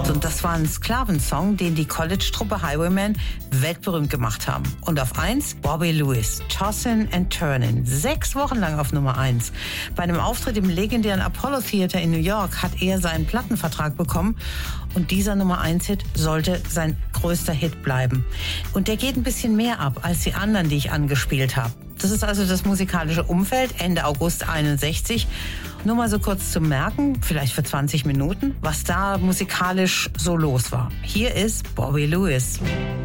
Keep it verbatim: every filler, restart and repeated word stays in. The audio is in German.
Und das war ein Sklavensong, den die College-Truppe Highwaymen weltberühmt gemacht haben. Und auf eins Bobby Lewis, Tossin' and Turnin'. Sechs Wochen lang auf Nummer eins. Bei einem Auftritt im legendären Apollo Theater in New York hat er seinen Plattenvertrag bekommen. Und dieser Nummer eins Hit sollte sein größter Hit bleiben. Und der geht ein bisschen mehr ab als die anderen, die ich angespielt habe. Das ist also das musikalische Umfeld Ende August einundsechzig. Nur mal so kurz zu merken, vielleicht für zwanzig Minuten, was da musikalisch so los war. Hier ist Bobby Lewis.